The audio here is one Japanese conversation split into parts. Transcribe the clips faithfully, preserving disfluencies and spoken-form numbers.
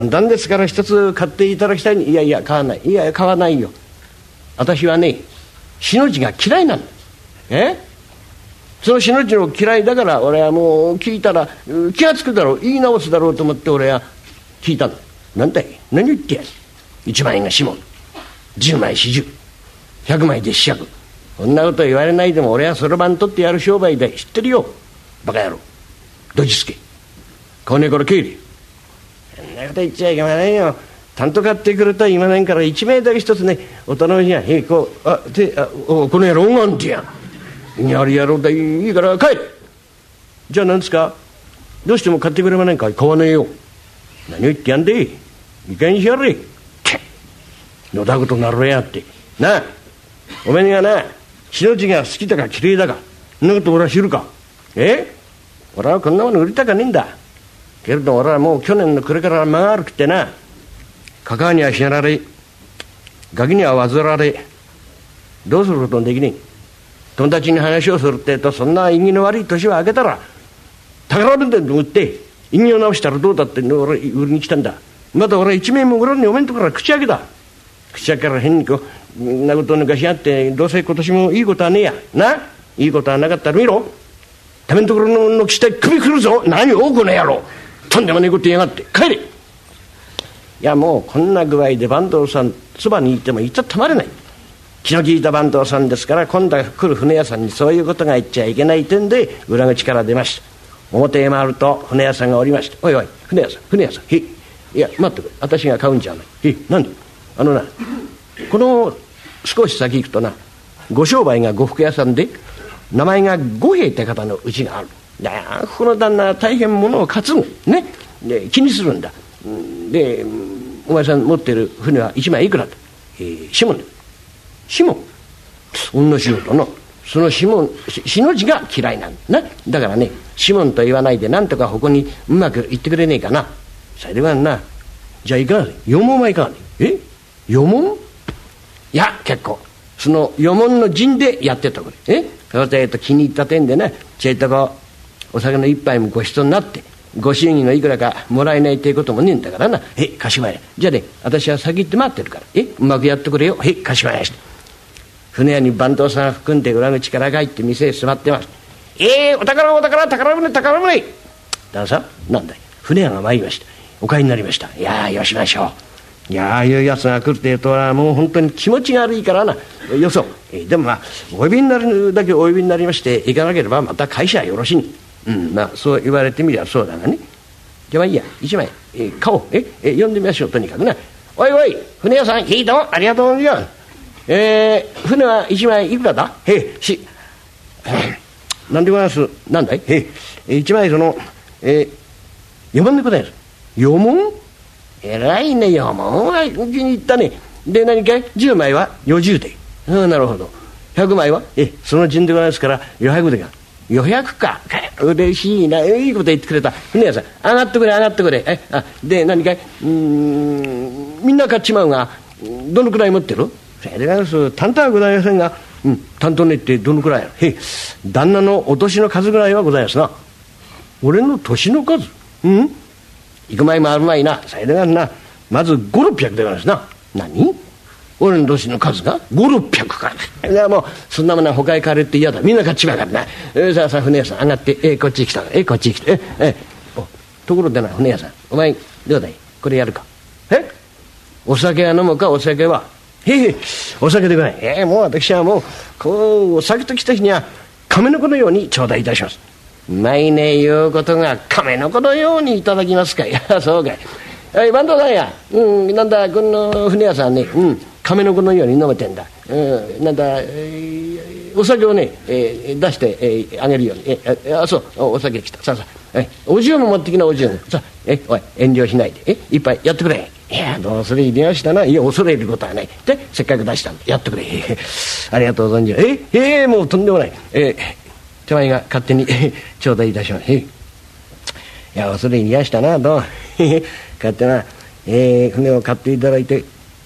なんですから一つ買っていただきたい。いやいや買わない。いや買わないよ。私はね、しの字が嫌いなの。えそのしの字の嫌いだから、俺はもう聞いたら気がつくだろう、言い直すだろうと思って俺は聞いたの。なんだい、何言ってやる。いちまいがしもん、じゅうまいしじゅう、ひゃくまいでしゃく。こんなこと言われないでも俺はそろばん取ってやる商売だい。知ってるよバカ野郎。どじつけこねこれ帰れ。そんなこと言っちゃいけませんよ。担当買ってくれたら今ないからいちまいだけ一つねお頼みには。へこうあてあおこの野郎がんてややる野郎だい。いいから帰れ。じゃあ何ですか。どうしても買ってくれませんか。買わねえよ。何を言ってやんでい。いかにしやれ。のだことなるやってなあ。おめえがなしの字が好きだか嫌いだかそんなこと俺は知るか。え俺はこんなもの売りたかねえんだけれど俺はもう去年の暮れから間が悪くってな、かかあには死なられガキには患われどうすることもできねえ。友達に話をするってえとそんな縁起の悪い年を明けたら宝弁天と売って縁起を直したらどうだって俺売りに来たんだ。まだ俺は一名も売らんにおめんとこから口開けだ。口開けから変にこうなこと抜かしやってどうせ今年もいいことはねえやないいことはなかったら見ろためんところのの口で首くるぞ。何をこの野郎とんでもねえこと言いやがって帰れ。いやもうこんな具合で坂東さんそばにいてもいたたまれない。気の利いた坂東さんですから今度は来る船屋さんにそういうことが言っちゃいけない点で裏口から出ました。表へ回ると船屋さんがおりまして、おいおい船屋さん船屋さんへいいや待ってくれ私が買うんじゃない。へなんであのなこの少し先行くとなご商売が呉服屋さんで名前が五兵って方のうちがある。だよこの旦那は大変物を担ぐねで気にするんだ。でお前さん持ってる船はいちまいいくらと。えー、シモンでシモン同じようだな。そのシモンしの字が嫌いなんだな。だからねシモンと言わないでなんとかここにうまく言ってくれねえかな。それではなじゃあいかがねよもんはいかがねえよもんいや結構そのよもんの陣でやってたこれえそれと気に入った点でねちょいとこうお酒の一杯もごちそうになってご祝儀のいくらかもらえないっていうこともねえんだからな。えかしわやじゃあね私は先行って待ってるからえうまくやってくれよ。えかしわやして船屋に番頭さん含んで裏口から帰って店へ座ってます。えー、お宝お宝宝船宝船旦さんなんだい船屋が参りました。お帰りになりました。いやーよしましょう。いやあいうやつが来るってえとはもう本当に気持ちが悪いからなよそう、えー、でもまあお呼びになるだけお呼びになりまして行かなければまた会社はよろしいにうんまあそう言われてみりゃそうだがね。じゃあまあいいや一枚、えー、買おうえ、えー、呼んでみましょうとにかくな。おいおい船屋さんいいとありがとうございます。えー、船は一枚いくらだ。へいしなんでございますなんだいへい一枚そのえー、よもんでございます。よもんえらいねよもんは気に入ったね。で何かいじゅうまいはよじゅうでうんなるほどひゃくまいはえその順でございますからよんひゃくでかよんひゃくか嬉しいないいこと言ってくれた。船屋さん上がってくれ上がってくれえあで何かいうーんみんな買っちまうがどのくらい持ってる。それでございます担当はございませんが、うん、担当ねってどのくらいやへ旦那のお年の数ぐらいはございますな。俺の年の数うん行く前もあるまいな。それでがなまずごろっぴゃくでございますな。何俺の年の数がごろっぴゃくか。いやもうそんなものは他へ借りって嫌だみんな買っちまうからな。えさあさあ船屋さん上がってえこっちへ来たえこっちへ来てええおところでな船屋さんお前どうだいこれやるかえお酒は飲むかお酒はへへお酒でございえー、もう私はもうこうお酒と来た日には亀の子のように頂戴いたします。うまいね言うことが亀の子のようにいただきますかいやそうかいえ番頭さんや、うん、なんだこの船屋さんね、うん、亀の子のように飲めてんだ、うん、なんだ、えー、お酒をね、えー、出して、えー、あげるようにええあそうお酒来たさあさあえお重も持ってきなお重さあえおい遠慮しないでえ一杯やってくれ。いやどうする入れましたないや恐れることはないでせっかく出したんだやってくれありがとうございますええー、もうとんでもないえー、手前が勝手に頂戴いたします。いや恐れ入りましたなどう買ってな、えー、船を買っていただいて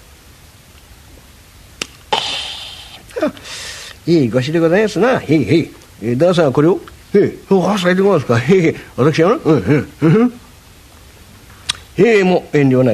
いいごしでございますな。へいへい、えー、旦さんはこれをへいおはされてございますか。へいへい私はなうんうんうんへえも遠慮な